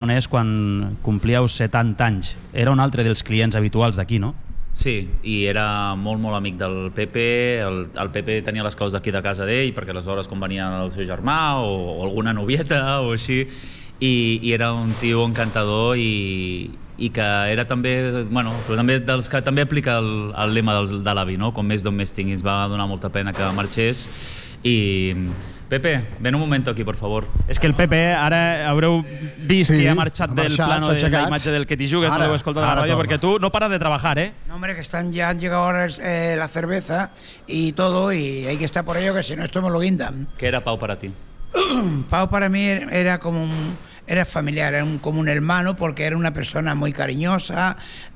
Donés quan complíeu 70 anys. Era un altre dels clients habituals d'aquí, no? Sí, i era molt, molt amic del Pepe. El Pepe tenia les claus d'aquí de casa d'ell, perquè aleshores quan venia el seu germà o alguna novieta o així, i era un tio encantador i que era també, bueno, també dels que també aplica el lema de l'avi, no? Com més d'on més tinguis. Va donar molta pena que marxés. I Pepe, ven un moment aquí, por favor. És que el Pepe, ara haureu vist que ha marxat del plano de la imatge del que t'hi jugues, no l'heu escoltat a la ràdio, perquè tu no paras de trabajar, ¿eh? No, hombre, que ya han llegado ahora la cerveza y todo, y hay que estar por ello, que si no esto me lo guindan. ¿Qué era Pau para ti? Pau para mí era como era familiar, era como un hermano, porque era una persona muy cariñosa,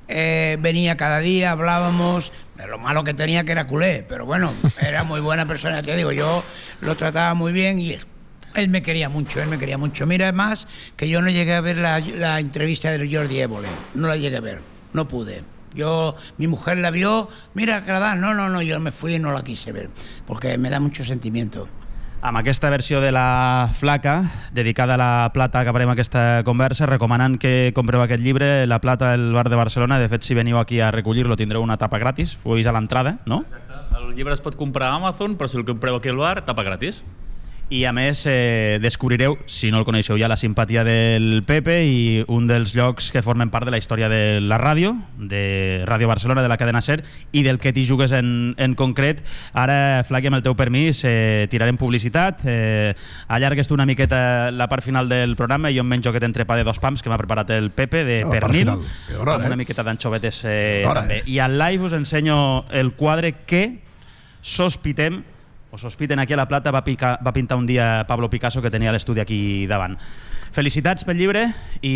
venía cada día, hablábamos. Lo malo que tenía que era culé, pero bueno, era muy buena persona, te digo, yo lo trataba muy bien y él me quería mucho, Mira, más que yo no llegué a ver la entrevista de Jordi Évole, no la llegué a ver, no pude. Mi mujer la vio, mira, que la dan, no, yo me fui y no la quise ver, porque me da mucho sentimiento. Amb aquesta versió de la Flaca, dedicada a la Plata, acabarem aquesta conversa, recomanant que compreu aquest llibre, La Plata, el bar de Barcelona. De fet, si veniu aquí a recollir-lo, tindreu una tapa gratis, ho veus a l'entrada, no? Exacte. El llibre es pot comprar a Amazon, però si el compreu aquí al bar, tapa gratis. I a més descobrireu, si no el coneixeu ja, la simpatia del Pepe i un dels llocs que formen part de la història de la ràdio, de Ràdio Barcelona, de la cadena SER, i del que t'hi jugues en concret. Ara, Flaqui, amb el teu permís, tirarem publicitat. Allargues tu una miqueta la part final del programa i jo em menjo aquest entrepà de 2 pams que m'ha preparat el Pepe, de pernil, amb una miqueta d'anxovetes també. I al live us ensenyo el quadre que sospiten aquí a la Plata va pintar un dia Pablo Picasso, que tenia l'estudi aquí davant. Felicitats pel llibre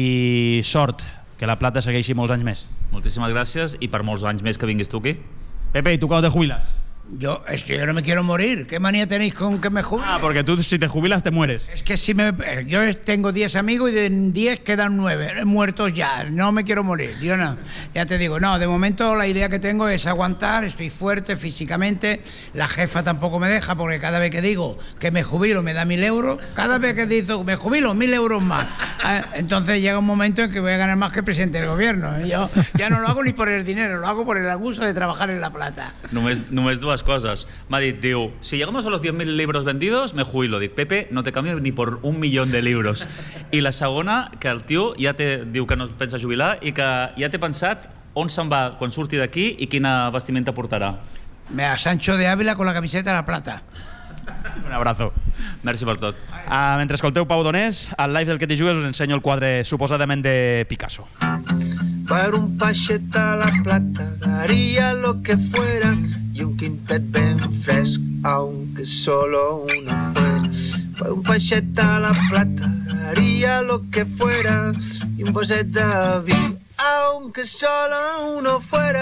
i sort, que la Plata segueixi molts anys més. Moltíssimes gràcies i per molts anys més que vinguis tu aquí. Pepe, ¿y tú cuándo te jubilas? Yo no me quiero morir. ¿Qué manía tenéis con que me jubile? Porque tú si te jubilas te mueres. Es que yo tengo 10 amigos y de 10 quedan 9 muertos ya. No me quiero morir. Yo no. Ya te digo, no, de momento la idea que tengo es aguantar, estoy fuerte físicamente. La jefa tampoco me deja porque cada vez que digo que me jubilo me da 1.000 euros. Cada vez que digo me jubilo, 1.000 euros más. Entonces llega un momento en que voy a ganar más que el presidente del gobierno. Yo ya no lo hago ni por el dinero, lo hago por el gusto de trabajar en La Plata. Només dues coses. M'ha dit, diu, si llegamos a los 10.000 libros vendidos, me jubilo. Dic, Pepe, no te cambio ni por 1 millón de libros. I la segona, que el tio ja diu que no es pensa jubilar i que ja té pensat on se'n va quan surti d'aquí i quina vestimenta portarà. A Sancho de Ávila con la camiseta de La Plata. Un abrazo. Merci per tot. Mentre escolteu Pau Donés, al live del que t'hi jugues us ensenyo el quadre suposadament de Picasso. Para un pachet a La Plata daría lo que fuera y un quintet ben fresc, aunque solo uno fuera. Para un pachet a La Plata daría lo que fuera y un vaset de vi, aunque solo uno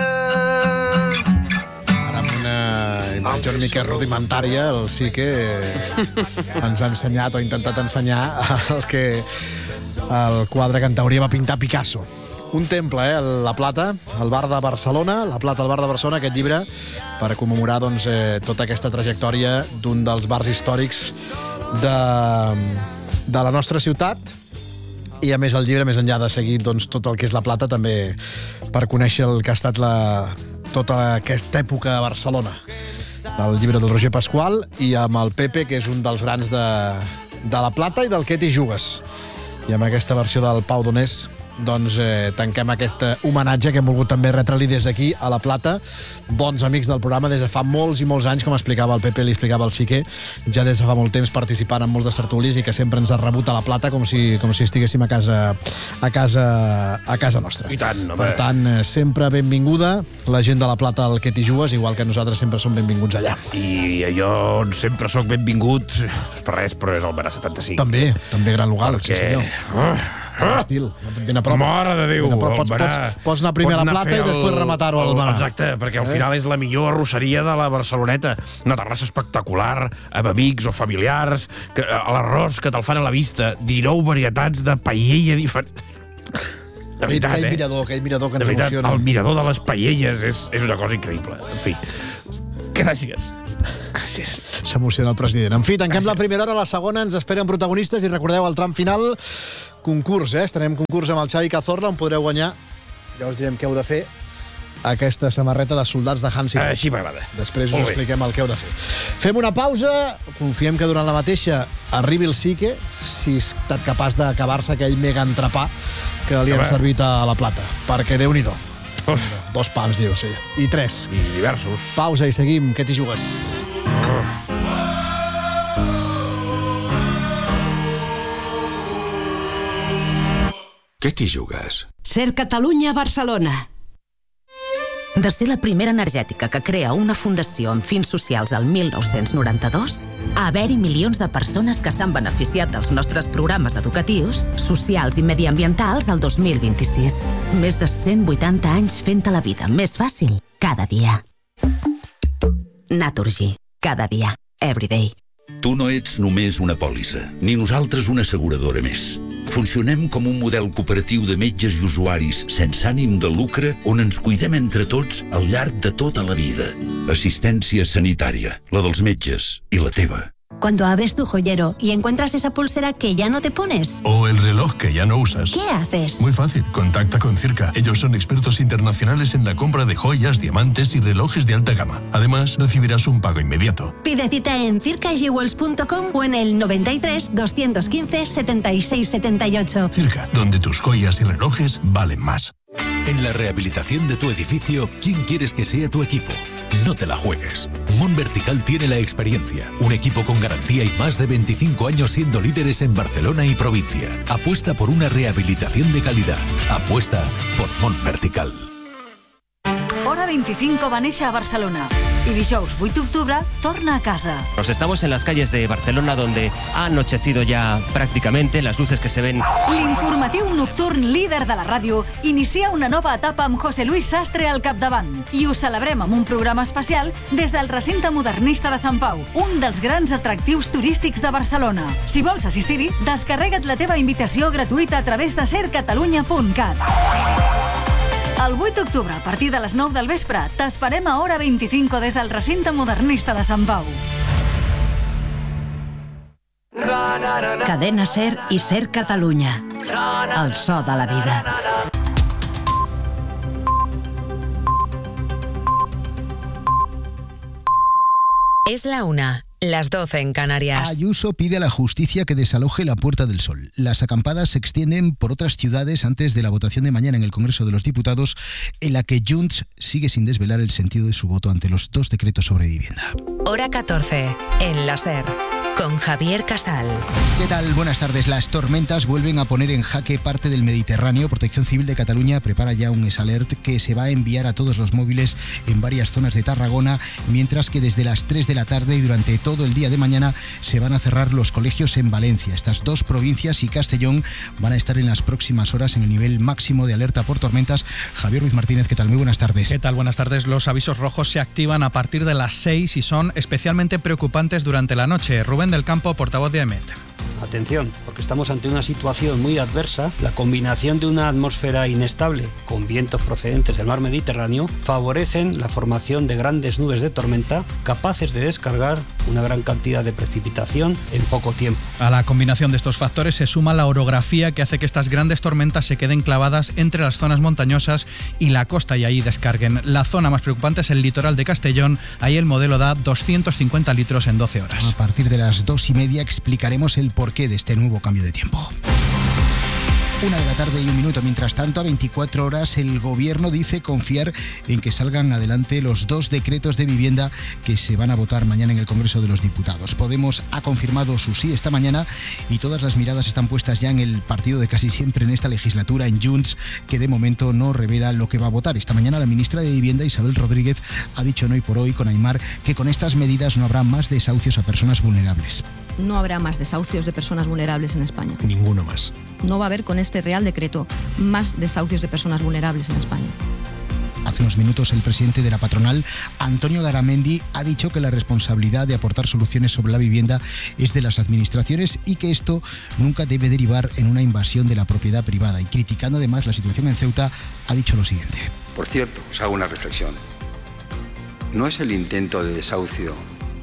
fuera. Ara amb una imatge una mica rudimentària, el sí que ens ha ensenyat o ha intentat ensenyar el quadre que en teoria va pintar Picasso. Un temple, La Plata, al bar de Barcelona, La Plata al bar de Barcelona, aquest llibre per commemorar tota aquesta trajectòria d'un dels bars històrics de la nostra ciutat. I a més el llibre, més enllà de seguir tot el que és La Plata, també per conèixer el que ha estat tota aquesta època a Barcelona. El llibre del Roger Pasqual i amb el Pepe, que és un dels grans de La Plata i del que t'hi jugues. I amb aquesta versió del Pau Donés tanquem aquest homenatge que hem volgut també retre-li des d'aquí a La Plata. Bons amics del programa des de fa molts i molts anys, com explicava el Pepe, li explicava el Sique, ja des de fa molt temps participant en molts de tertulis i que sempre ens ha rebut a La Plata com si estiguéssim a casa nostra. I tant, home. Per tant, sempre benvinguda la gent de La Plata al que t'hi jugues, igual que nosaltres sempre som benvinguts allà. I jo sempre sóc benvingut, per res, però és el Barà 75. També gran local, sí senyor. Estil, ben a prop. Mare de Déu, pots anar primer a La Plata i després rematar-ho al Barà. Exacte, perquè al final és la millor arrosseria de la Barceloneta. Una terrassa espectacular, amb amics o familiars, l'arròs que te'l fan a la vista, 19 varietats de paella diferents. De veritat, aquell mirador que ens emociona. De veritat, el mirador de les paelles és una cosa increïble. En fi, gràcies. Gràcies. S'emociona el president. En fi, tanquem la primera hora, a la segona ens esperen protagonistes i recordeu el tram final, concurs, Estarem concurs amb el Xavi Cazorla, on podreu guanyar, ja us direm què heu de fer, aquesta samarreta de soldats de Hansi. Així m'agrada. Després us expliquem el que heu de fer. Fem una pausa, confiem que durant la mateixa arribi el Sique, si ha estat capaç d'acabar-se aquell mega entrepà que li han servit a la Plata, perquè Déu-n'hi-do. 2 pams, diu, sí. I 3. I diversos. Pausa i seguim. Què t'hi jugues? Què t'hi jugues? Ser Catalunya Barcelona. De ser la primera energètica que crea una fundació amb fins socials al 1992, a haver-hi milions de persones que s'han beneficiat dels nostres programes educatius, socials i mediambientals al 2026. Més de 180 anys fent-te la vida més fàcil cada dia. Naturgy. Cada dia. Everyday. Tu no ets només una pòlissa, ni nosaltres una asseguradora més. Funcionem com un model cooperatiu de metges i usuaris sense ànim de lucre on ens cuidem entre tots al llarg de tota la vida. Assistència sanitària, la dels metges i la teva. Cuando abres tu joyero y encuentras esa pulsera que ya no te pones. O el reloj que ya no usas. ¿Qué haces? Muy fácil, contacta con Circa. Ellos son expertos internacionales en la compra de joyas, diamantes y relojes de alta gama. Además, recibirás un pago inmediato. Pide cita en circajewels.com o en el 93 215 76 78. Circa, donde tus joyas y relojes valen más. En la rehabilitación de tu edificio, ¿quién quieres que sea tu equipo? No te la juegues. Mon Vertical tiene la experiencia, un equipo con garantía y más de 25 años siendo líderes en Barcelona y provincia. Apuesta por una rehabilitación de calidad. Apuesta por Mon Vertical. Hora 25 va néixer a Barcelona y dijous 8 d'octubre torna a casa. Nos estamos en las calles de Barcelona donde ha anochecido ya prácticamente, las luces que se ven. L'informatiu nocturn líder de la ràdio inicia una nova etapa amb José Luis Sastre al capdavant i ho celebrem amb un programa especial des del recinte modernista de Sant Pau, un dels grans atractius turístics de Barcelona. Si vols assistir-hi, descarrega't la teva invitació gratuïta a través de sercatalunya.cat. El 8 d'octubre, a partir de les 9 del vespre, t'esperem a Hora 25 des del recinte modernista de Sant Pau. Cadena Ser i Ser Catalunya. El so de la vida. Es la 1, las 12 en Canarias. Ayuso pide a la justicia que desaloje la Puerta del Sol. Las acampadas se extienden por otras ciudades antes de la votación de mañana en el Congreso de los Diputados, en la que Junts sigue sin desvelar el sentido de su voto ante los 2 decretos sobre vivienda. Hora 14, en la Ser, con Javier Casal. ¿Qué tal? Buenas tardes. Las tormentas vuelven a poner en jaque parte del Mediterráneo. Protección Civil de Cataluña prepara ya un S-Alert que se va a enviar a todos los móviles en varias zonas de Tarragona, mientras que desde las 3 de la tarde y durante todo el día de mañana se van a cerrar los colegios en Valencia. Estas 2 provincias y Castellón van a estar en las próximas horas en el nivel máximo de alerta por tormentas. Javier Ruiz Martínez, ¿qué tal? Muy buenas tardes. ¿Qué tal? Buenas tardes. Los avisos rojos se activan a partir de las 6 y son especialmente preocupantes durante la noche. Rubén del Campo, portavoz de AEMET. Atención, porque estamos ante una situación muy adversa. La combinación de una atmósfera inestable con vientos procedentes del mar Mediterráneo favorecen la formación de grandes nubes de tormenta capaces de descargar una gran cantidad de precipitación en poco tiempo. A la combinación de estos factores se suma la orografía que hace que estas grandes tormentas se queden clavadas entre las zonas montañosas y la costa y ahí descarguen. La zona más preocupante es el litoral de Castellón. Ahí el modelo da 250 litros en 12 horas. A partir de las 2:30 explicaremos el porqué de este nuevo cambio de tiempo. 1 de la tarde y 1 minuto. Mientras tanto, a 24 horas, el Gobierno dice confiar en que salgan adelante los 2 decretos de vivienda que se van a votar mañana en el Congreso de los Diputados. Podemos ha confirmado su sí esta mañana y todas las miradas están puestas ya en el partido de casi siempre en esta legislatura, en Junts, que de momento no revela lo que va a votar. Esta mañana la ministra de Vivienda, Isabel Rodríguez, ha dicho en Hoy por Hoy con Aimar que con estas medidas no habrá más desahucios a personas vulnerables. No habrá más desahucios de personas vulnerables en España. Ninguno más. No va a haber con este Real Decreto más desahucios de personas vulnerables en España. Hace unos minutos el presidente de la patronal, Antonio Garamendi, ha dicho que la responsabilidad de aportar soluciones sobre la vivienda es de las administraciones y que esto nunca debe derivar en una invasión de la propiedad privada. Y criticando además la situación en Ceuta, ha dicho lo siguiente. Por cierto, os hago una reflexión. No es el intento de desahucio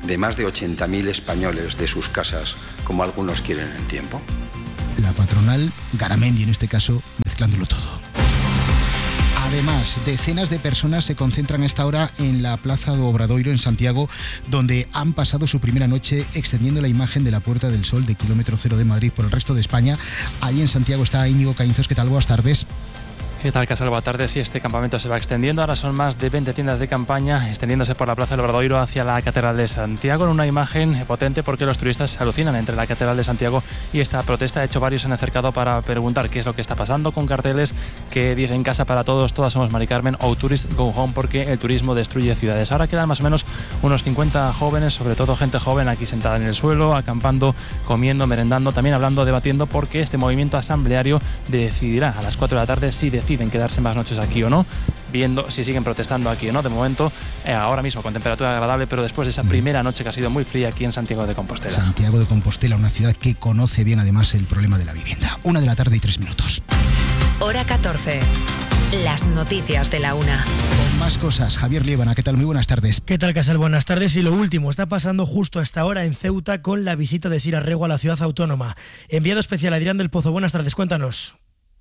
de más de 80.000 españoles de sus casas, como algunos quieren el tiempo? La patronal, Garamendi en este caso, mezclándolo todo. Además, decenas de personas se concentran a esta hora en la Plaza do Obradoiro en Santiago, donde han pasado su primera noche extendiendo la imagen de la Puerta del Sol de kilómetro cero de Madrid por el resto de España. Ahí en Santiago está Íñigo Caínzos. ¿Qué tal? Buenas tardes. ¿Qué tal, Casal? Buenas tardes. Sí, este campamento se va extendiendo. Ahora son más de 20 tiendas de campaña extendiéndose por la Plaza del Obradoiro hacia la Catedral de Santiago, en una imagen potente porque los turistas se alucinan entre la Catedral de Santiago y esta protesta. De hecho, varios se han acercado para preguntar qué es lo que está pasando, con carteles que dicen casa para todos, todas somos Mari Carmen, o Tourist Go Home, porque el turismo destruye ciudades. Ahora quedan más o menos unos 50 jóvenes, sobre todo gente joven, aquí sentada en el suelo, acampando, comiendo, merendando, también hablando, debatiendo, porque este movimiento asambleario decidirá a las 4 de la tarde si deciden quedarse más noches aquí o no, viendo si siguen protestando aquí o no. De momento, ahora mismo con temperatura agradable, pero después de esa primera noche que ha sido muy fría aquí en Santiago de Compostela. Santiago de Compostela, una ciudad que conoce bien además el problema de la vivienda. 1 de la tarde y 3 minutos. Hora 14. Las noticias de la una. Con más cosas, Javier Liébana, ¿qué tal? Muy buenas tardes. ¿Qué tal, Casal? Buenas tardes. Y lo último está pasando justo a esta hora en Ceuta con la visita de Sira Rego a la ciudad autónoma. Enviado especial Adrián del Pozo, buenas tardes, cuéntanos.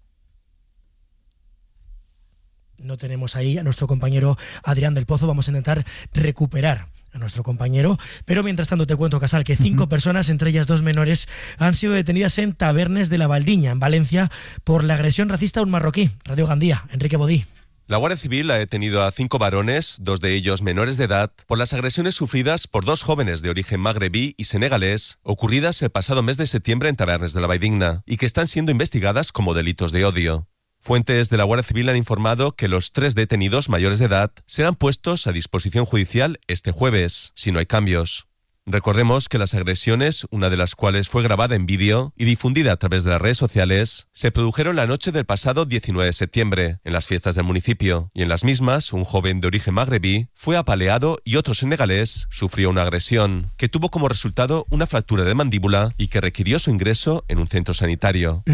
No tenemos ahí a nuestro compañero Adrián del Pozo, vamos a intentar recuperar a nuestro compañero, pero mientras tanto te cuento, Casal, que 5 personas, entre ellas 2 menores, han sido detenidas en Tabernes de la Valdiña, en Valencia, por la agresión racista a un marroquí. Radio Gandía, Enrique Bodí. La Guardia Civil ha detenido a 5 varones, 2 de ellos menores de edad, por las agresiones sufridas por 2 jóvenes de origen magrebí y senegalés, ocurridas el pasado mes de septiembre en Tabernes de la Valdiña, y que están siendo investigadas como delitos de odio. Fuentes de la Guardia Civil han informado que los 3 detenidos mayores de edad serán puestos a disposición judicial este jueves, si no hay cambios. Recordemos que las agresiones, una de las cuales fue grabada en vídeo y difundida a través de las redes sociales, se produjeron la noche del pasado 19 de septiembre, en las fiestas del municipio, y en las mismas, un joven de origen magrebí fue apaleado y otro senegalés sufrió una agresión, que tuvo como resultado una fractura de mandíbula y que requirió su ingreso en un centro sanitario.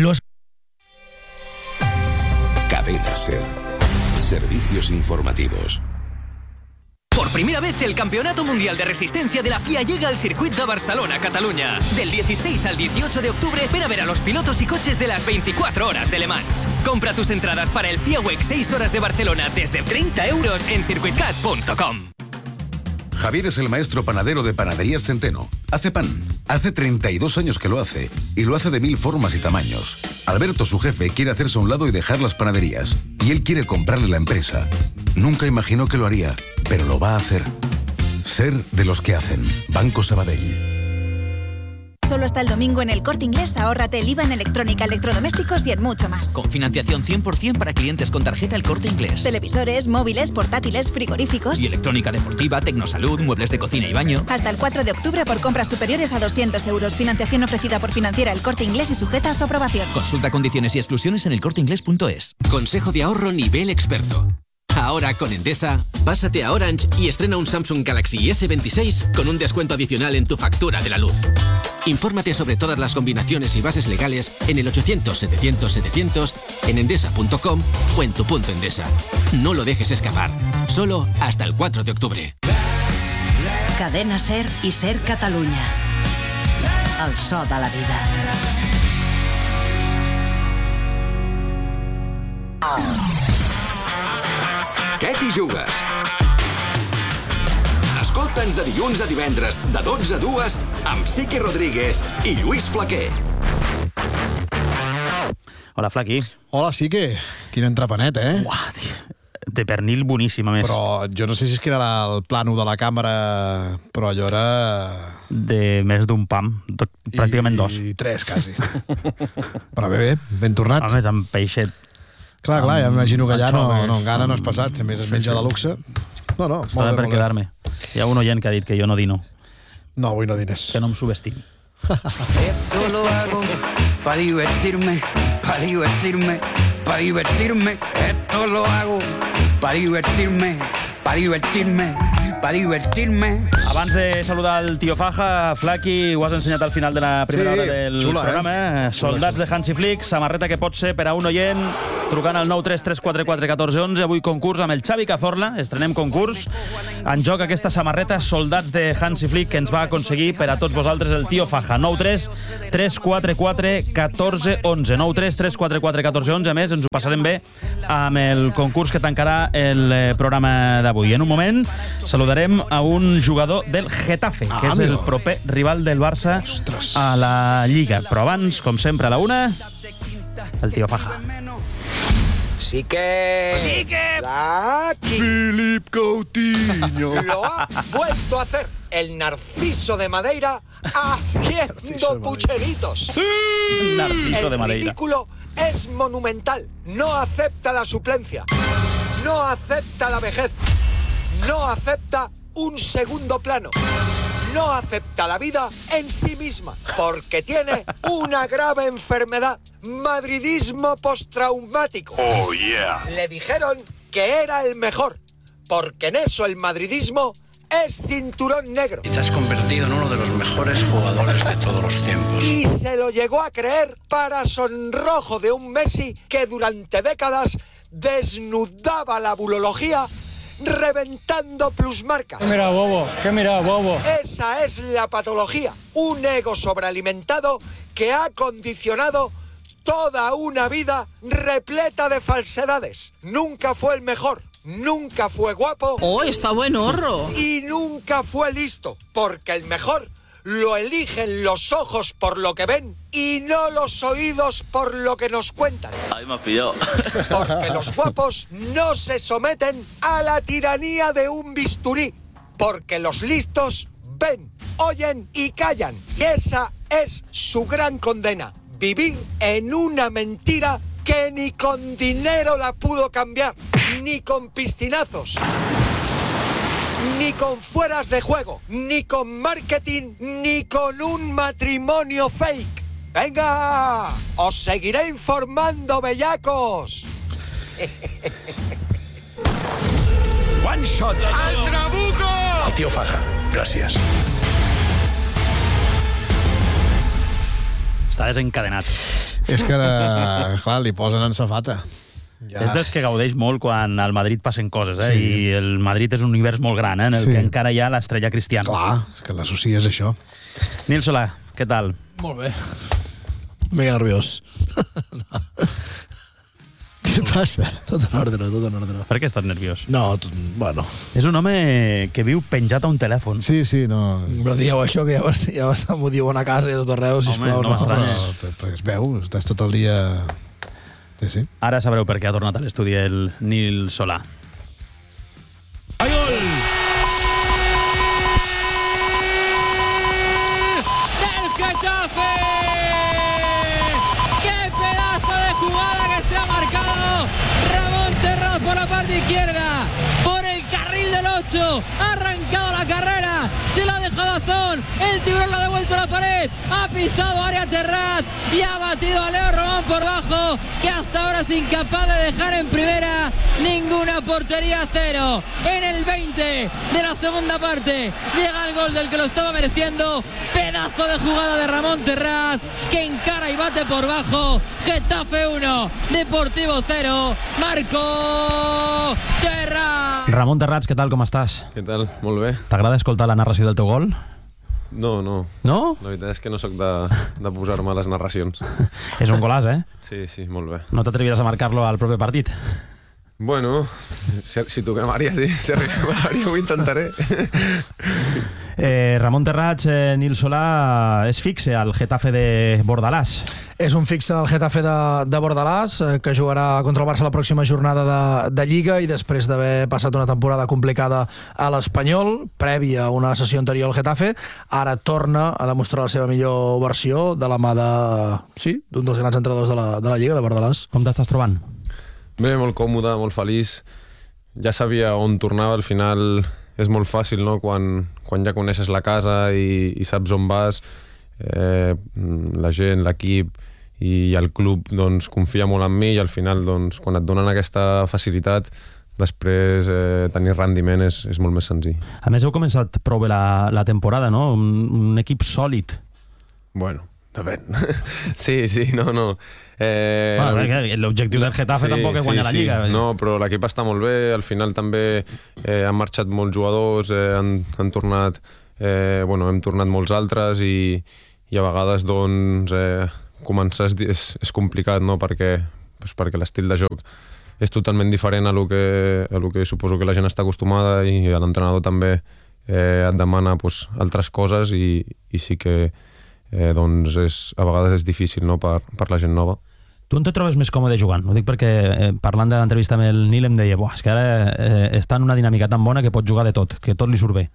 Cadena SER. Servicios informativos. Por primera vez el Campeonato Mundial de Resistencia de la FIA llega al Circuit de Barcelona, Catalunya. Del 16 al 18 de octubre, ven a ver a los pilotos y coches de las 24 horas de Le Mans. Compra tus entradas para el FIA Week 6 horas de Barcelona desde 30 euros en circuitcat.com. Javier es el maestro panadero de Panaderías Centeno. Hace pan. Hace 32 años que lo hace. Y lo hace de 1000 formas y tamaños. Alberto, su jefe, quiere hacerse a un lado y dejar las panaderías. Y él quiere comprarle la empresa. Nunca imaginó que lo haría, pero lo va a hacer. Ser de los que hacen. Banco Sabadell. Solo hasta el domingo en El Corte Inglés ahórrate el IVA en electrónica, electrodomésticos y en mucho más. Con financiación 100% para clientes con tarjeta El Corte Inglés. Televisores, móviles, portátiles, frigoríficos. Y electrónica deportiva, tecnosalud, muebles de cocina y baño. Hasta el 4 de octubre por compras superiores a 200 euros. Financiación ofrecida por Financiera El Corte Inglés y sujeta a su aprobación. Consulta condiciones y exclusiones en elcorteinglés.es. Consejo de ahorro nivel experto. Ahora con Endesa, pásate a Orange y estrena un Samsung Galaxy S26 con un descuento adicional en tu factura de la luz. Infórmate sobre todas las combinaciones y bases legales en el 800-700-700, en endesa.com o en tu punto Endesa. No lo dejes escapar. Solo hasta el 4 de octubre. Cadena SER i SER Catalunya. El so de la vida. Què t'hi jugues? Escolta'ns de dilluns a divendres, de 12 a 2, amb Sique Rodríguez i Lluís Flaquer. Hola, Flaqui. Hola, Sique. Quin entrepanet, eh? Uah, tio. De pernil boníssim, a més. Però jo no sé si és que era el plànol de la càmera, però allò era... De més d'un pam, pràcticament 2. I 3, quasi. Però bé, ben tornat. A més, amb peixet. Clar, ja m'imagino que allà encara no has passat, a més es menja de luxe. No, Estava per quedar-me. Hi ha un oient que ha dit que jo no dino. No, avui no dines. Que no em subestimi. Esto lo hago para divertirme, para divertirme, para divertirme. Esto lo hago para divertirme, para divertirme, para divertirme. Abans de saludar el tio Faja, Flaqui, ho has ensenyat al final de la primera hora del programa. Soldats de Hansi Flick, samarreta que pot ser per a un oient trucant al 933441411. Avui concurs amb el Xavi Cazorla. Estrenem concurs. En joc aquesta samarreta Soldats de Hansi Flick que ens va aconseguir per a tots vosaltres el Tio Faja. 933441411. 933441411. A més, ens ho passarem bé amb el concurs que tancarà el programa d'avui. En un moment saludarem a un jugador del Getafe, que és el proper rival del Barça a la Lliga. Però abans, com sempre, a la una, el Tio Faja. Sí que la Philip Coutinho lo ha vuelto a hacer el Narciso de Madeira haciendo pucheritos. Sí. Narciso de Madeira. El ridículo es monumental. No acepta la suplencia. No acepta la vejez. No acepta un segundo plano. No acepta la vida en sí misma, porque tiene una grave enfermedad, madridismo postraumático. Oh, yeah. Le dijeron que era el mejor, porque en eso el madridismo es cinturón negro. Y te has convertido en uno de los mejores jugadores de todos los tiempos. Y se lo llegó a creer para sonrojo de un Messi que durante décadas desnudaba la bulología reventando plusmarcas. ¿Qué mira, bobo? Esa es la patología. Un ego sobrealimentado que ha condicionado toda una vida repleta de falsedades. Nunca fue el mejor. Nunca fue guapo. ¡Oh, está buen horro! Y nunca fue listo. Porque el mejor lo eligen los ojos por lo que ven y no los oídos por lo que nos cuentan. Ahí me has pillado. Porque los guapos no se someten a la tiranía de un bisturí. Porque los listos ven, oyen y callan. Y esa es su gran condena. Vivir en una mentira que ni con dinero la pudo cambiar. Ni con piscinazos. Ni con fueras de juego, ni con marketing, ni con un matrimonio fake. ¡Venga! ¡Os seguiré informando, bellacos! One shot. ¡Al trabuco! Al Tio Faja. Gràcies. Està desencadenat. És que, clar, li posen en safata. Ja. És dels que gaudeix molt quan al Madrid passen coses, sí. I el Madrid és un univers molt gran, en el que encara hi ha l'estrella Cristiano. Clar, és que l'associes això. Nil Solà, què tal? Molt bé. Mega nerviós. Què passa? Tot en ordre. Per què estàs nerviós? No, bueno. És un home que viu penjat a un telèfon. Sí, no... Però dieu això, que ja m'ho diuen a casa i a tot arreu, sisplau. No m'estranya. Però es veu, estàs tot el dia... Sí. Ara sabreu per què ha tornat a l'estudi el Nil Solà. ¡Hay gol! ¡Del Getafe! ¡Qué pedazo de jugada que se ha marcado! Ramón Terraz por la parte izquierda, por el carril del 8, ha arrancado la carrera, se la ha dejado a Zon, el tiburón la ha devuelto a la pared, ha pisado área Terraz y ha batido a Leo Román por bajo, que hasta ahora es incapaz de dejar en primera ninguna portería. Cero. En el 20 de la segunda parte llega el gol del que lo estaba mereciendo. Pedazo de jugada de Ramón Terraz, que encara y bate por bajo. Getafe 1, Deportivo 0, Marco Terraz. Ramon Terrats, què tal, com estàs? Què tal? Molt bé. T'agrada escoltar la narració del teu gol? No. No? La veritat és que no sóc de posar-me a les narracions. És un golaç, eh? Sí, molt bé. No t'atreviràs a marcar-lo al proper partit? Bueno, si toquem àrea, sí. Si arribem a l'àrea ho intentaré. Ramon Terrats, Nil Solà, és fixe al Getafe de Bordalàs. És un fixe al Getafe de Bordalàs, que jugarà contra el Barça la pròxima jornada de Lliga, i després d'haver passat una temporada complicada a l'Espanyol, prèvia a una sessió anterior al Getafe, ara torna a demostrar la seva millor versió de la mà d'un dels grans entrenadors de la Lliga, de Bordalàs. Com t'estàs trobant? Bé, molt còmode, molt feliç. Ja sabia on tornava, al final és molt fàcil, no? Quan ja coneixes la casa i saps on vas, la gent, l'equip i el club doncs, confia molt en mi, i al final doncs, quan et donen aquesta facilitat, després tenir rendiment és molt més senzill. A més, heu començat prou bé la temporada, no? Un equip sòlid. Bueno, Sí, no. L'objectiu del Getafe tampoc és guanyar la Lliga. No, però l'equip està molt bé, al final també han marxat molts jugadors, han tornat, hem tornat molts altres i a vegades doncs començar és complicat, no? Perquè l'estil de joc és totalment diferent a lo que suposo que la gent està acostumada i l'entrenador també et demana altres coses i sí que a vegades és difícil, no? per la gent nova. Tu on te trobes més còmode jugant? Ho dic perquè parlant de l'entrevista amb el Nil em deia és que ara està en una dinàmica tan bona que pot jugar de tot, que tot li surt bé.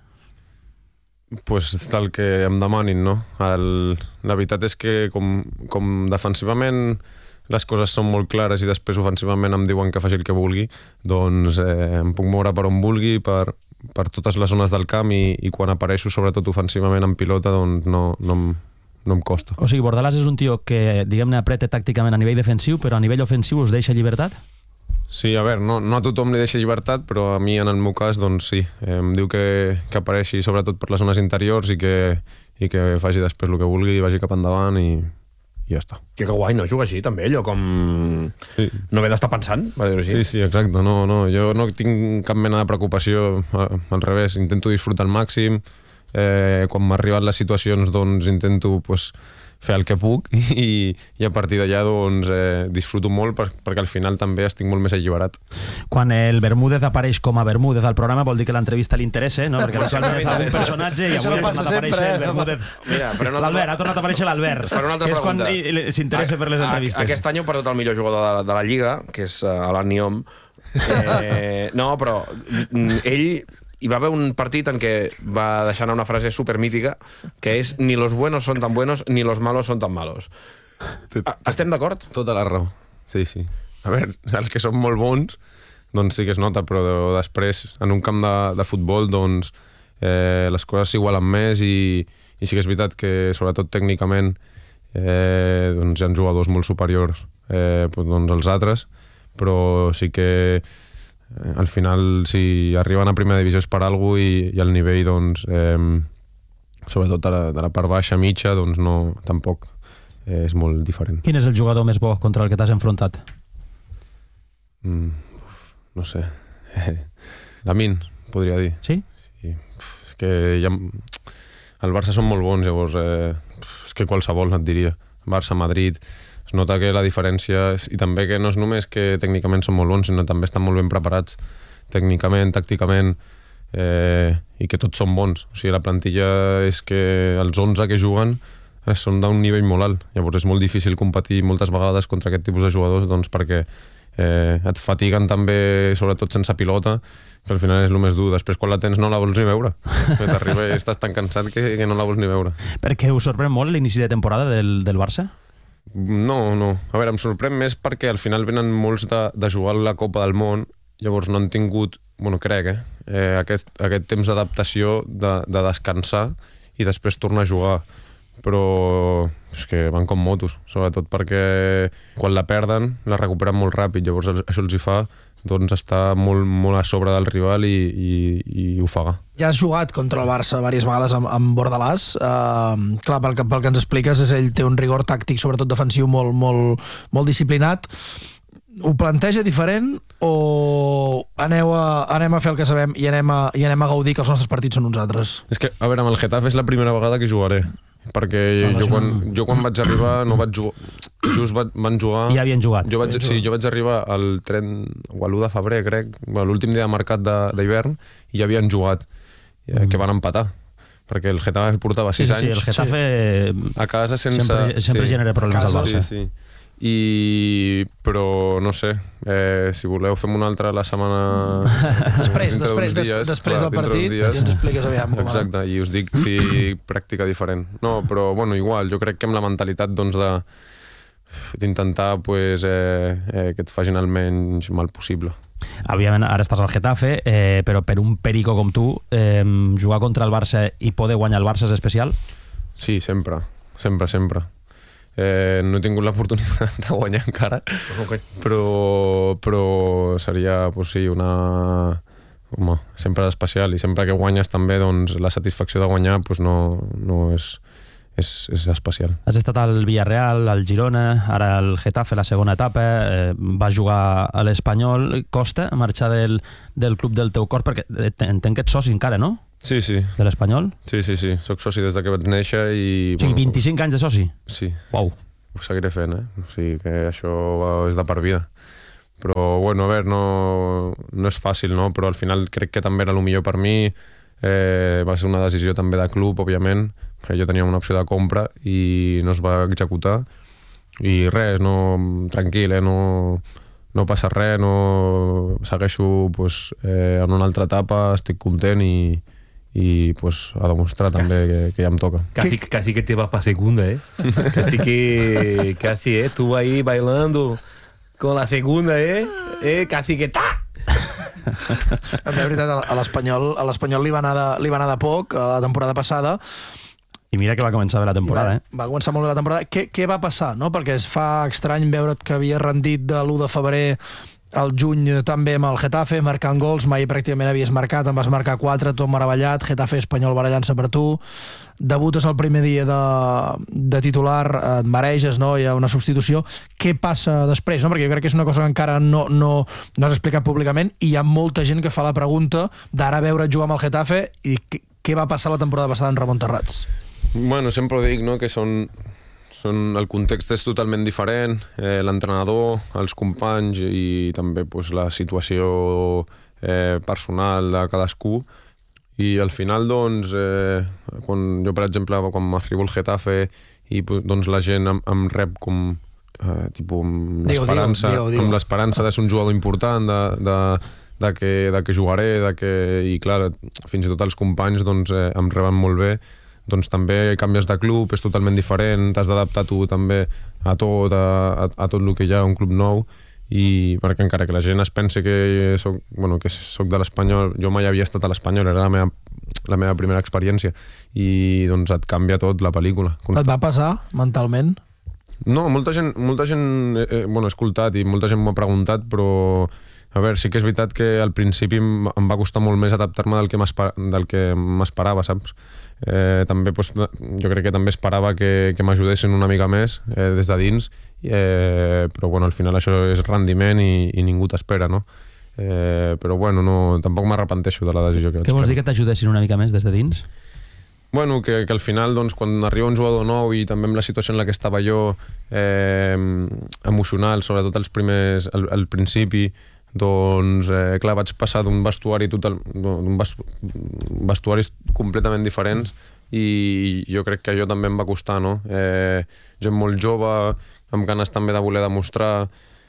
Pues tal que em demanin, no? La veritat és que com defensivament les coses són molt clares i després ofensivament em diuen que faci el que vulgui, doncs em puc moure per on vulgui, per totes les zones del camp i quan apareixo, sobretot ofensivament en pilota, doncs no em costa. O sigui, Bordalàs és un tio que, diguem-ne, apreta tàcticament a nivell defensiu, però a nivell ofensiu us deixa llibertat? Sí, a veure, no a tothom li deixa llibertat, però a mi, en el meu cas, doncs sí. Em diu que apareixi sobretot per les zones interiors i que faci després el que vulgui, vagi cap endavant i ja està. Que guai, no? Juga així, també, allò com... Sí. No haver d'estar pensant, per dir-ho així. Sí, exacte. No, jo no tinc cap mena de preocupació, al revés, intento disfrutar al màxim. Quan m'arriben les situacions, doncs intento fer el que puc i a partir d'allà doncs disfruto molt perquè al final també estic molt més alliberat. Quan el Bermúdez apareix com a Bermúdez al programa vol dir que l'entrevista li interessa, no? Perquè habitualment és algun personatge i avui ha tornat a aparèixer el Bermúdez. L'Albert, ha tornat a aparèixer l'Albert. Faré una altra pregunta. És quan s'interessa per les entrevistes. Aquest any heu perdut el millor jugador de la Lliga, que és Alan Niom. No, però ell... Hi va haver un partit en què va deixar anar una frase supermítica que és ni los buenos son tan buenos ni los malos son tan malos. Estem d'acord? Tota la raó. Sí. A veure, els que són molt bons doncs sí que es nota, però després en un camp de futbol doncs les coses s'igualen més i sí que és veritat que sobretot tècnicament doncs hi ha jugadors molt superiors doncs als altres, però sí que al final si arriben a primera divisió és per alguna cosa i el nivell doncs sobretot de la part baixa, mitja, doncs no, tampoc és molt diferent. Quin és el jugador més bo contra el que t'has enfrontat? No sé. Lamin, podria dir. Sí? Sí. És que el Barça són molt bons, llavors és que qualsevol et diria. Barça, Madrid... Es nota que la diferència, i també que no és només que tècnicament són molt bons, sinó també estan molt ben preparats tècnicament, tàcticament, i que tots són bons. O sigui, la plantilla és que els 11 que juguen són d'un nivell molt alt. Llavors és molt difícil competir moltes vegades contra aquest tipus de jugadors doncs perquè et fatiguen també, sobretot sense pilota, que al final és el més dur. Després, quan la tens, no la vols ni veure. T'arriba i estàs tan cansat que no la vols ni veure. Perquè us sorprèn molt l'inici de temporada del Barça? No. A veure, em sorprèn més perquè al final venen molts de jugar a la Copa del Món, llavors no han tingut, crec, aquest temps d'adaptació, de descansar i després tornar a jugar. Però és que van com motos, sobretot perquè quan la perden la recuperen molt ràpid, llavors això els hi fa doncs estar molt a sobre del rival i ofegar. Ja has jugat contra el Barça diverses vegades amb Bordalàs. Clar, pel que ens expliques, ell té un rigor tàctic, sobretot defensiu, molt disciplinat. Ho planteja diferent o anem a fer el que sabem i anem a gaudir que els nostres partits són uns altres? És que, a veure, amb el Getafe és la primera vegada que jugaré, perquè jo quan vaig arribar no vaig jugar, just van jugar... Ja havien jugat. Jo vaig arribar al 1 de febrer, crec, l'últim dia de mercat d'hivern, i ja havien jugat, que van empatar, perquè el Getafe portava 6 anys. Sí, el Getafe a casa sempre genera problemes al Barça. Sí. Però no sé, si voleu fem una altra la setmana després del partit i ens expliques aviam. Exacte, i us dic si pràctica diferent. No, però igual, jo crec que amb la mentalitat d'intentar que et facin el menys mal possible. Òbviament, ara estàs al Getafe, però per un perico com tu, jugar contra el Barça i poder guanyar el Barça és especial? Sí, sempre. No he tingut l'oportunitat de guanyar encara, però seria sempre especial, i sempre que guanyes també la satisfacció de guanyar no és és especial. Has estat al Villarreal, al Girona, ara al Getafe, la segona etapa, vas jugar a l'Espanyol. Costa marxar del club del teu cor, perquè entenc que ets soci encara, no? Sí. De l'Espanyol? Sí. Soc soci des que vaig néixer i... O sigui, 25 anys de soci? Sí. Uau. Ho seguiré fent, O sigui que això és de per vida. Però, bueno, a veure, no és fàcil, no? Però al final crec que també era el millor per mi. Va ser una decisió també de club, òbviament, perquè jo tenia una opció de compra i no es va executar. I res, tranquil, no passa res, segueixo en una altra etapa, estic content i a demostrar també que ja em toca. Casi que te vas para segunda, Casi, tú ahí bailando con la segunda, casi que ta! En veritat, a l'Espanyol li va anar de poc la temporada passada. I mira que va començar bé la temporada, Va començar molt bé la temporada. Què va passar, no? Perquè es fa estrany veure't que havia rendit de l'1 de febrer al juny també amb el Getafe, marcant gols, mai pràcticament havies marcat, en vas marcar 4, tot meravellat, Getafe Espanyol barallant-se per tu, debutes el primer dia de titular, et mareges, no? Hi ha una substitució. Què passa després? No? Perquè jo crec que és una cosa que encara no has explicat públicament i hi ha molta gent que fa la pregunta d'ara veure jugar amb el Getafe i què va passar la temporada passada en Ramon Terrats? Bueno, sempre ho dic, que el context és totalment diferent, l'entrenador, els companys i també la situació personal de cadascú. I al final, quan jo, per exemple, quan m'arribo al Getafe i la gent em rep com amb l'esperança de ser un jugador important, de que jugaré, i clar, fins i tot els companys em reben molt bé, també canvies de club, és totalment diferent, t'has d'adaptar tu també a tot el que hi ha, un club nou, i perquè encara que la gent es pensi que soc de l'Espanyol, jo mai havia estat a l'Espanyol, era la meva primera experiència, i et canvia tot la pel·lícula. Et va passar mentalment? No, molta gent he escoltat i molta gent m'ha preguntat, però a veure, sí que és veritat que al principi em va costar molt més adaptar-me del que m'esperava, saps? També, jo crec que també esperava que m'ajudessin una mica més des de dins, però al final això és rendiment i ningú t'espera, no? Però tampoc m'arrepenteixo de la decisió que vaig prendre. Què vols dir que t'ajudessin una mica més des de dins? Bueno, que al final, quan arriba un jugador nou i també amb la situació en la que estava jo, emocional, sobretot al principi, clar, vaig passar d'un vestuari vestuaris completament diferents i jo crec que allò també em va costar, no? Gent molt jove, amb ganes també de voler demostrar,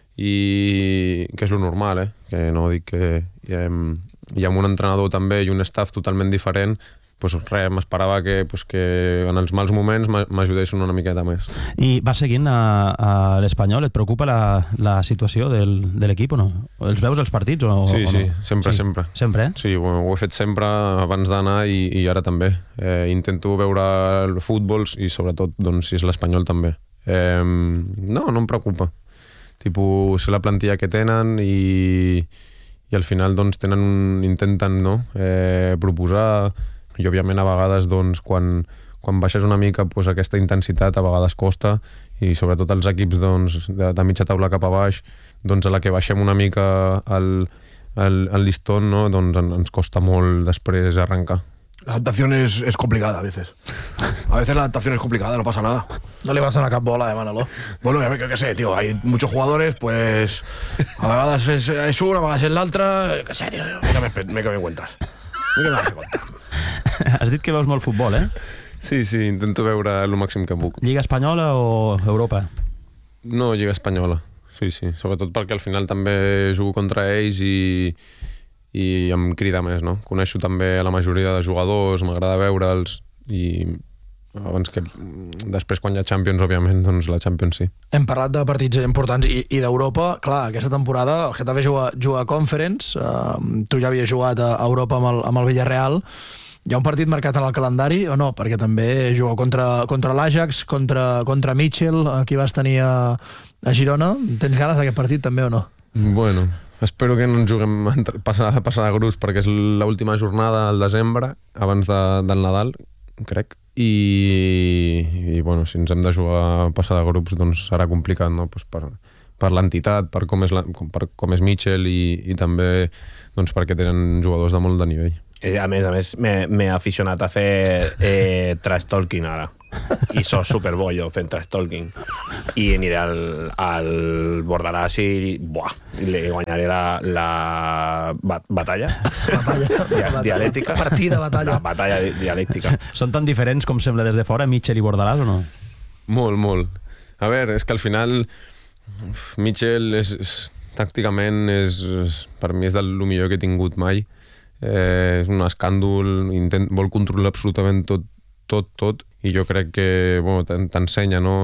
i que és lo normal, que no dic que i amb un entrenador també i un staff totalment diferent, m'esperava que en els mals moments m'ajudessin una miqueta més. I vas seguint a l'Espanyol? Et preocupa la situació de l'equip o no? Els veus els partits o no? Sí, sempre. Sempre, Sí, ho he fet sempre abans d'anar i ara també. Intento veure el futbol i sobretot si és l'Espanyol també. No em preocupa. Sé la plantilla que tenen i al final intenten proposar. I òbviament a vegades quan baixes una mica aquesta intensitat a vegades costa, i sobretot els equips de mitja taula cap a baix, a la que baixem una mica el listón, ens costa molt després arrencar. La adaptación es complicada a veces. A veces la adaptación es complicada, no pasa nada. No le vas a dar cap bola, Manolo. Bueno, ya que sé, tío, hay muchos jugadores, a vegades es una, a vegades es l'altra, que sé, tío, me que me cuentas. Has dit que veus molt futbol, Sí, intento veure el màxim que puc. Lliga espanyola o Europa? No, Lliga espanyola, sí. Sobretot perquè al final també jugo contra ells i em crida més, no? Coneixo també la majoria de jugadors, m'agrada veure'ls i abans que després quan hi ha Champions, òbviament, la Champions sí. Hem parlat de partits importants i d'Europa. Clar, aquesta temporada el Getafe juga a Conference, tu ja havies jugat a Europa amb el Villarreal. Hi ha un partit marcat en el calendari o no? Perquè també juga contra l'Ajax, contra Mitchell, aquí vas tenir a Girona. Tens ganes d'aquest partit també o no? Bueno, espero que no ens juguem passar de grups, perquè és l'última jornada al desembre, abans del Nadal, crec. i bueno, si ens hem de jugar a passar de grups doncs serà complicat, no? Pues per l'entitat, per com és Mitchell i també doncs perquè tenen jugadors de molt de nivell. A més, m'he aficionat a fer trash talking ara. I sóc superbo jo fent trash talking. I aniré al Bordalàs i li guanyaré la batalla dialèctica. Partida, batalla. La batalla dialèctica. Són tan diferents com sembla des de fora, Mitchell i Bordalàs, o no? Molt, molt. A veure, és que al final Mitchell tàcticament per mi és del millor que he tingut mai. És un escàndol, vol controlar absolutament tot, i jo crec que t'ensenya, no?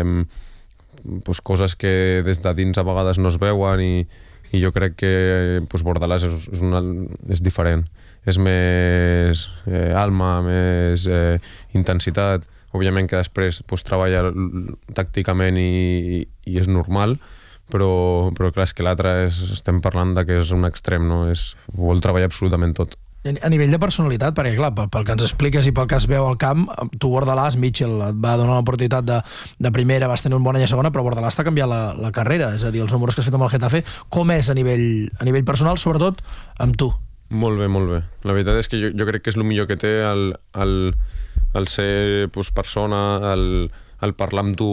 Coses que des de dins a vegades no es veuen i jo crec que Bordalàs és diferent. És més alma, més intensitat. Òbviament que després treballa tàcticament i és normal, però clar, és que l'altre estem parlant que és un extrem, no? Vol treballar absolutament tot. A nivell de personalitat, perquè clar, pel que ens expliques i pel que es veu al camp, tu Bordalàs, Mitchell et va donar l'oportunitat de primera, vas tenir un bon any a segona, però Bordalàs t'ha canviat la carrera, és a dir, els números que has fet amb el Getafe, com és a nivell personal, sobretot amb tu? Molt bé, molt bé. La veritat és que jo crec que és el millor que té el ser persona, el parlar amb tu,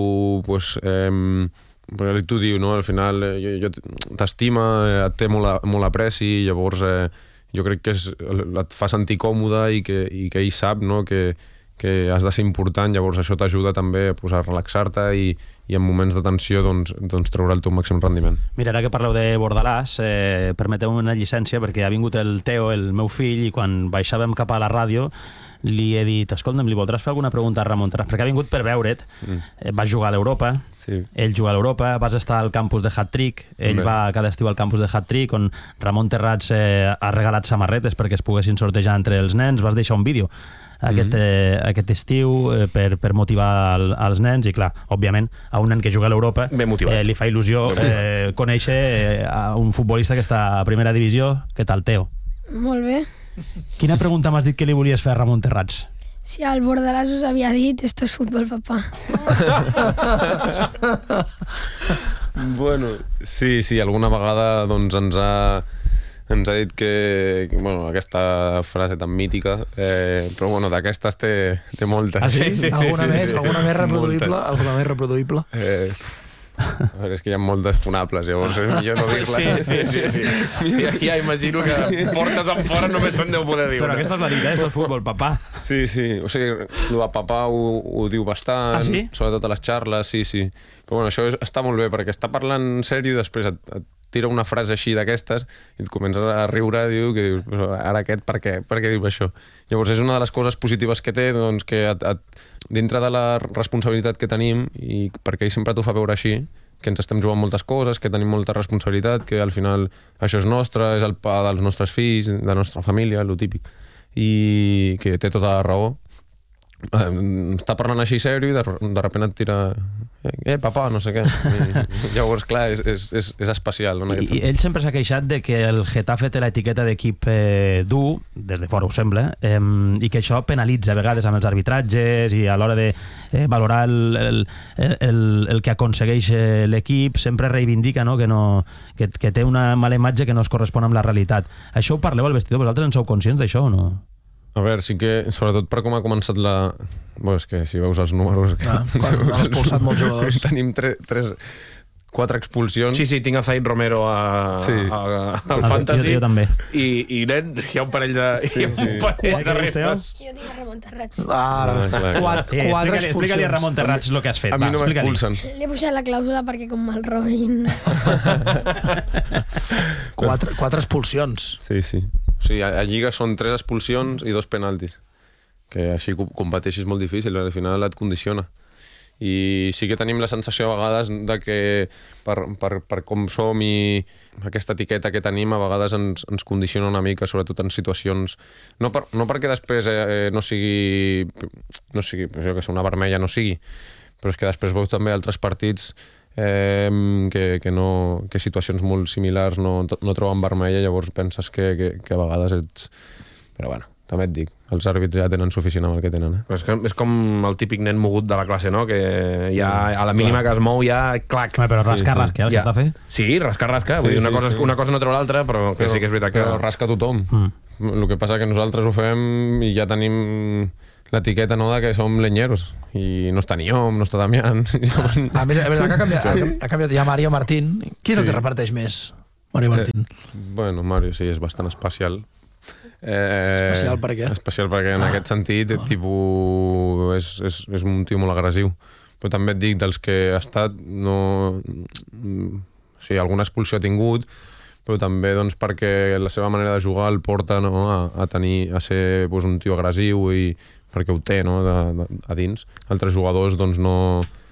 perquè tu diu, no? Al final t'estima, et té molt apreci, llavors jo crec que et fa sentir còmode i que ell sap, no? que has de ser important, llavors això t'ajuda també a relaxar-te i en moments de tensió doncs treure el teu màxim rendiment. Mira, ara que parleu de Bordalàs, permeteu una llicència perquè ha vingut el Teo, el meu fill, i quan baixàvem cap a la ràdio li he dit, escolta'm, li voldràs fer alguna pregunta a Ramon Terrats? Perquè ha vingut per veure't, vas jugar a l'Europa, ell juga a l'Europa, vas estar al campus de Hat-Trick, ell va cada estiu al campus de Hat-Trick, on Ramon Terrats ha regalat samarretes perquè es poguessin sortejar entre els nens, vas deixar un vídeo aquest estiu per motivar els nens, i clar, òbviament a un nen que juga a l'Europa li fa il·lusió conèixer a un futbolista que està a primera divisió. Què tal, Teo? Molt bé. Quina pregunta m'has dit que li volies fer a Ramon Terrats? Si el Bordalàs us havia dit esto es fútbol, papá. Bueno, sí, alguna vegada doncs ens ha dit que aquesta frase tan mítica, però d'aquestes té moltes. Ah, sí? Alguna més reproduïble? Alguna més reproduïble? A veure, és que hi ha moltes funables, llavors és millor no dir-les. Sí. Ja imagino que portes enfora només se'n deu poder dir. Però aquesta és la dita, esto és futbol, papà. Sí, o sigui, el de papà ho diu bastant, sobretot a les xarles, sí. Però això està molt bé, perquè està parlant en sèrio i després et tira una frase així d'aquestes i et comences a riure i dius, però ara aquest per què diu això? Llavors és una de les coses positives que té, doncs que dintre de la responsabilitat que tenim, i perquè ell sempre t'ho fa veure així, que ens estem jugant moltes coses, que tenim molta responsabilitat, que al final això és nostre, és el pa dels nostres fills, de la nostra família, lo típic, i que té tota la raó. Està parlant així sèrio i de sobte et tira papà, no sé què. Llavors, clar, és especial. I ell sempre s'ha queixat de que el Getafe té l'etiqueta d'equip dur, des de fora ho sembla, i que això penalitza a vegades amb els arbitratges i a l'hora de valorar el que aconsegueix l'equip. Sempre reivindica que té una mala imatge que no es correspon amb la realitat. Això ho parleu al vestidor? Vosaltres en sou conscients d'això o no? A veure, sí que, sobretot per com ha començat la... Bé, és que si veus els números... Has expulsat molts jugadors. Tenim 4 expulsions. Sí, tinc a Zaid Romero al Fantasy. Jo també. I nen, hi ha un parell de restes. Jo tinc a Ramon Terrats. Quatre expulsions. Explica-li a Ramon Terrats el que has fet. A mi no m'expulsen. Li he posat la clàusula perquè com me'l robin. 4 expulsions. Sí. O sigui, a Lliga són 3 expulsions i 2 penaltis. Que així competeixis molt difícil, al final et condiciona. I sí que tenim la sensació a vegades de que per com som i aquesta etiqueta que tenim a vegades ens condiciona una mica, sobretot en situacions... No perquè després no sigui jo que sé, una vermella no sigui, però és que després veus també altres partits que situacions molt similars no troben vermella, llavors penses que a vegades ets... Però bueno, també et dic, els àrbitres ja tenen suficient amb el que tenen. Però és com el típic nen mogut de la classe, no? Que ja a la mínima que es mou ja, clac. Però rasca, el Getafe. Sí, rasca. Vull dir, una cosa no treu l'altra, però que sí que és veritat que... Però rasca tothom. El que passa que nosaltres ho fem i ja tenim l'etiqueta, no?, de que som lenyeros. I no està ni Om, no està Damián. A més, ha canviat ja Mario Martín. Qui és el que reparteix més? Mario Martín. Bueno, Mario sí, és bastant especial. Especial per què? Especial perquè en aquest sentit tipus, és un tio molt agressiu, però també et dic, dels que ha estat no... o sigui, alguna expulsió ha tingut, però també doncs, perquè la seva manera de jugar el porta, no, a ser doncs, un tio agressiu, i perquè ho té, no, a dins. Altres jugadors doncs, no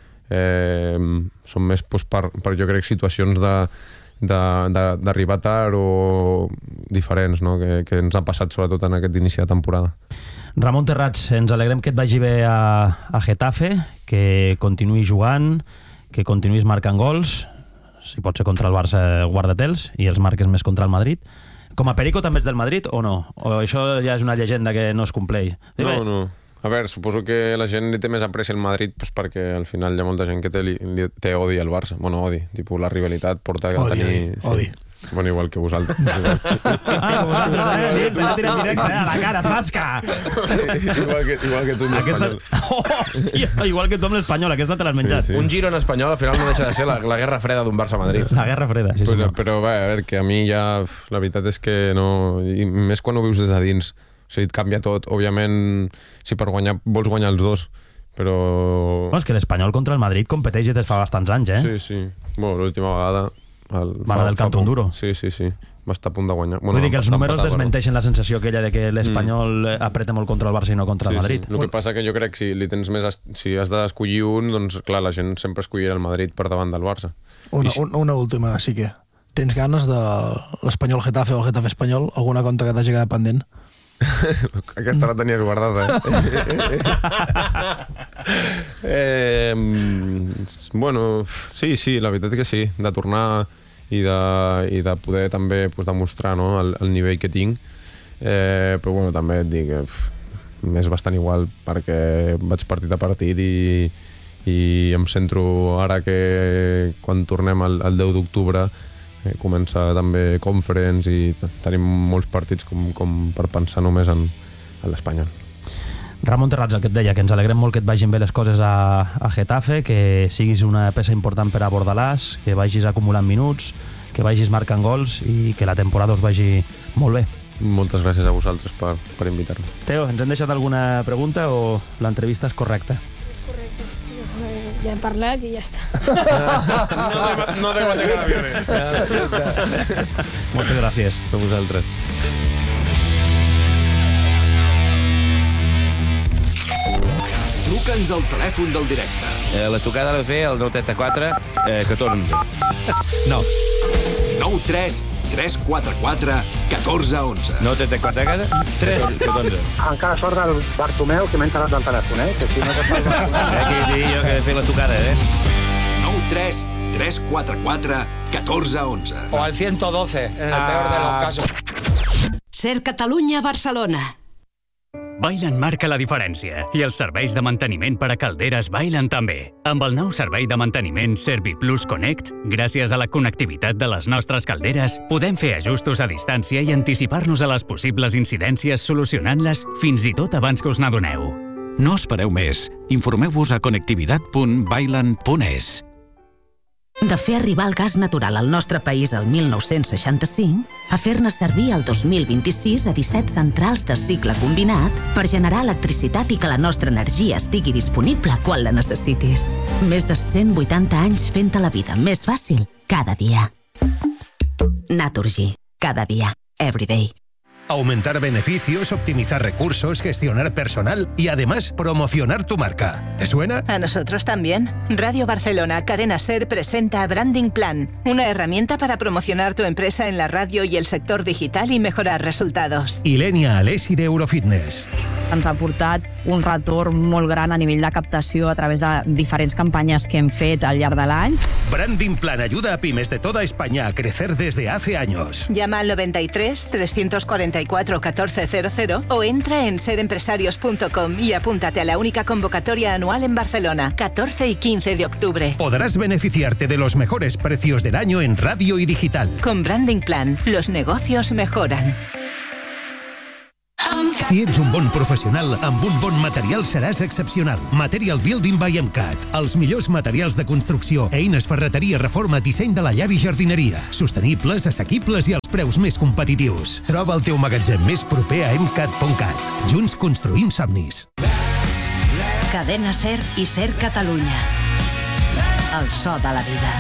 són més doncs, per jo crec situacions d'arribar tard o diferents, no? que ens ha passat sobretot en aquest inici de temporada. Ramon Terrats, ens alegrem que et vagi bé a Getafe, que continuï jugant, que continuïs marcant gols, si pot ser contra el Barça guarda-te'ls i els marques més contra el Madrid. Com a Perico també ets del Madrid o no? O això ja és una llegenda que no es compleix? No. A veure, suposo que la gent li té més apreci al Madrid doncs perquè al final hi ha molta gent que té odi al Barça. Bueno, odi. Tipus, la rivalitat porta a tenir... Odi. Bueno, igual que vosaltres. A la cara, fasca! Igual que tu amb l'Espanyol. Igual que tu amb l'Espanyol, aquesta te l'has menjat. Un giro en espanyol al final no deixa de ser la guerra freda d'un Barça-Madrid. La guerra freda, sí. Però a veure, que a mi ja... La veritat és que no... I més quan ho vius des de dins. O sigui, et canvia tot. Òbviament, si per guanyar vols guanyar els dos, però... No, és que l'Espanyol contra el Madrid competeix des de fa bastants anys, eh? Sí. Bueno, l'última vegada... Mala del Cantón Duro. Sí. Va estar a punt de guanyar. Vull dir que els números desmenteixen la sensació aquella de que l'Espanyol apreta molt contra el Barça i no contra el Madrid. El que passa que jo crec que si has d'escollir un, doncs clar, la gent sempre escollirà el Madrid per davant del Barça. Una última, sí que. Tens ganes de l'Espanyol Getafe o el Getafe Espanyol? Alguna conta que t'hagi quedat pendent? Aquesta la tenies guardada, Bueno, sí, la veritat que sí, de tornar i de poder també demostrar, no, el nivell que tinc, però bueno, també et dic que és bastant igual perquè vaig partit a partit i em centro ara que quan tornem el 10 d'octubre comença també Conference i tenim molts partits com per pensar només en l'Espanyol. Ramon Terrats, el que et deia, que ens alegrem molt que et vagin bé les coses a Getafe, que siguis una peça important per a Bordalàs, que vagis acumulant minuts, que vagis marcant gols i que la temporada us vagi molt bé. Moltes gràcies a vosaltres per invitar-me. Teo, ens hem deixat alguna pregunta o l'entrevista és correcta? Ja hem parlat i ja està. No tengo declaraciones. Moltes gràcies. A vosaltres. Truca'ns al telèfon del directe. La trucada l'ha de fer el 934 14. No. 93 344 1411. 934 14. Encara sort del Bartomeu, que m'he enterat del telèfon, que si no t'estàs Bartomeu... Que dic jo que he de fer la trucada, 93 344 1411. O al 112, en el peor de los casos. Ser Catalunya, Barcelona. Bailan marca la diferència i els serveis de manteniment per a calderes bailen també. Amb el nou servei de manteniment ServiPlus Connect, gràcies a la connectivitat de les nostres calderes, podem fer ajustos a distància i anticipar-nos a les possibles incidències solucionant-les fins i tot abans que us n'adoneu. No espereu més. Informeu-vos a connectivitat.bailan.es. De fer arribar el gas natural al nostre país el 1965 a fer-ne servir el 2026 a 17 centrals de cicle combinat per generar electricitat i que la nostra energia estigui disponible quan la necessitis. Més de 180 anys fent-te la vida més fàcil cada dia. Naturgy. Cada dia. Everyday. Aumentar beneficios, optimizar recursos, gestionar personal y además promocionar tu marca. ¿Te suena? A nosotros también. Radio Barcelona Cadena SER presenta Branding Plan, una herramienta para promocionar tu empresa en la radio y el sector digital y mejorar resultados. Ilenia Alessi de Eurofitness. ens ha portat un retorn molt gran a nivell de captació a través de diferents campanyes que hem fet al llarg de l'any. Branding Plan ayuda a pymes de toda España a crecer desde hace años. Llama al 93 344 1400 o entra en serempresarios.com y apúntate a la única convocatoria anual en Barcelona, 14 y 15 de octubre. Podrás beneficiarte de los mejores precios del año en radio y digital. Con Branding Plan, los negocios mejoran. Si ets un bon professional, amb un bon material seràs excepcional. Material Building by MCAT. Els millors materials de construcció, eines, ferreteria, reforma, disseny de la llar i jardineria. Sostenibles, assequibles i als preus més competitius. Troba el teu magatzem més proper a MCAT.cat. Junts construïm somnis. Cadena SER i SER Catalunya. El so de la vida.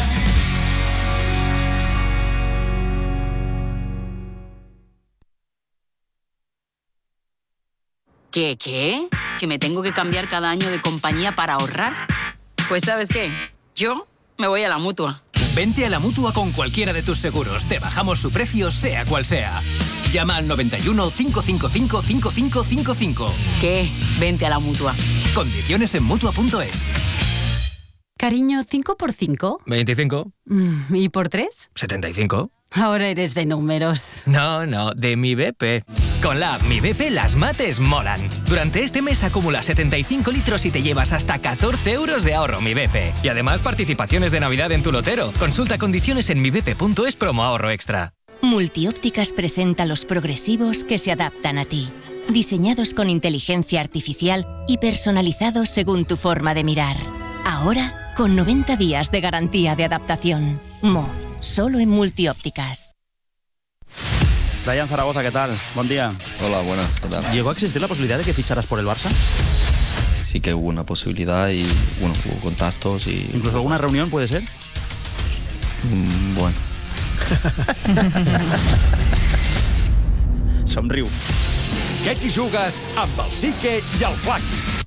¿Qué? ¿Que me tengo que cambiar cada año de compañía para ahorrar? Pues ¿sabes qué? Yo me voy a la Mutua. Vente a la Mutua con cualquiera de tus seguros. Te bajamos su precio, sea cual sea. Llama al 91 555 5555. ¿Qué? Vente a la Mutua. Condiciones en Mutua.es. Cariño, ¿5 por 5? 25. ¿Y por 3? 75. Ahora eres de números. No, de mi BP. Con la app Mi BP las mates molan. Durante este mes acumula 75 litros y te llevas hasta 14 euros de ahorro Mi BP. Y además participaciones de Navidad en tu lotero. Consulta condiciones en mibp.es promo ahorro extra. Multiópticas presenta los progresivos que se adaptan a ti. Diseñados con inteligencia artificial y personalizados según tu forma de mirar. Ahora, con 90 días de garantía de adaptación. Solo en Multiópticas. Brian Zaragoza, ¿qué tal? Buen día. Hola, buenas, ¿qué tal? ¿Llegó a existir la posibilidad de que ficharas por el Barça? Sí que hubo una posibilidad y, bueno, hubo contactos y... ¿Incluso alguna reunión puede ser? Bueno. Somriu. Que t'hi jugues amb el Psique i el Flac.